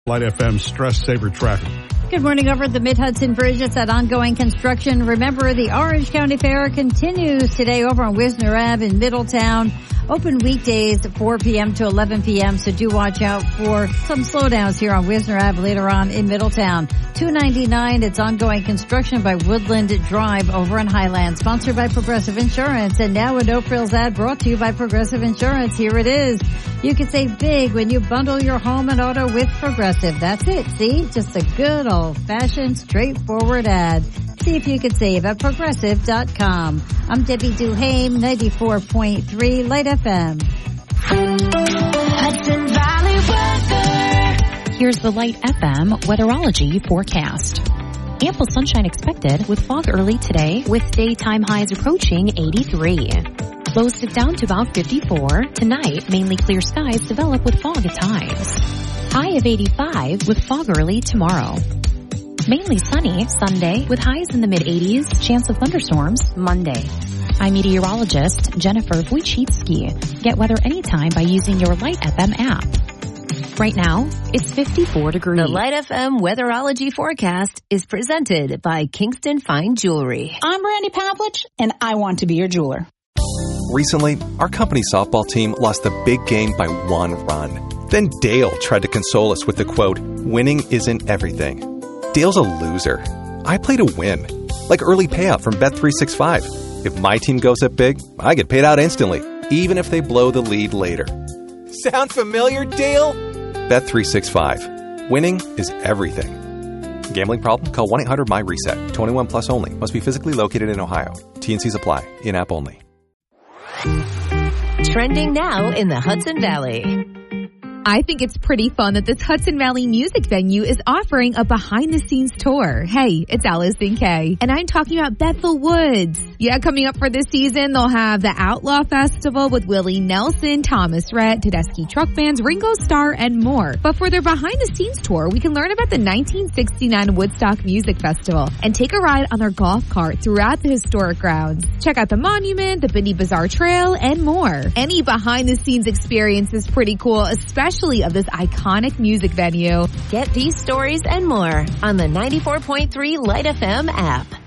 Light FM Stress Saver Traffic. Good morning. Over at the Mid-Hudson Bridge, it's that ongoing construction. Remember, the Orange County Fair continues today over on Wisner Ave in Middletown. Open weekdays at 4 p.m. to 11 p.m., so do watch out for some slowdowns here on Wisner Ave later on in Middletown. 299, it's ongoing construction by Woodland Drive over in Highland, sponsored by Progressive Insurance. And now a No Frills ad brought to you by Progressive Insurance. Here it is. You can save big when you bundle your home and auto with Progressive. That's it. See? Just a good old-fashioned, straightforward ad. See if you can save at Progressive.com. I'm Debbie Duhame, 94.3 Light FM. Hudson Valley weather. Here's the Light FM weatherology forecast. Ample sunshine expected with fog early today with daytime highs approaching 83. Lows dip down to about 54. Tonight, mainly clear skies develop with fog at times. High of 85 with fog early tomorrow. Mainly sunny Sunday with highs in the mid-80s, chance of thunderstorms Monday. I'm meteorologist Jennifer Wojcicki. Get weather anytime by using your Light FM app. Right now, it's 54 degrees. The Light FM weatherology forecast is presented by Kingston Fine Jewelry. I'm Randy Pavlich, and I want to be your jeweler. Recently, our company softball team lost the big game by 1 run. Then Dale tried to console us with the quote, "Winning isn't everything." Dale's a loser. I play to win. Like early payout from Bet365. If my team goes up big, I get paid out instantly, even if they blow the lead later. Sound familiar, Dale? Bet365. Winning is everything. Gambling problem? Call 1-800-MY-RESET. 21 plus only. Must be physically located in Ohio. T&Cs apply. In-app only. Trending now in the Hudson Valley. I think it's pretty fun that this Hudson Valley music venue is offering a behind-the-scenes tour. Hey, it's Allison Kay, and I'm talking about Bethel Woods. Yeah, coming up for this season, they'll have the Outlaw Festival with Willie Nelson, Thomas Rhett, Tedeschi Truck Bands, Ringo Starr, and more. But for their behind-the-scenes tour, we can learn about the 1969 Woodstock Music Festival and take a ride on their golf cart throughout the historic grounds. Check out the monument, the Bindi Bazaar Trail, and more. Any behind-the-scenes experience is pretty cool, especially of this iconic music venue. Get these stories and more on the 94.3 Light FM app.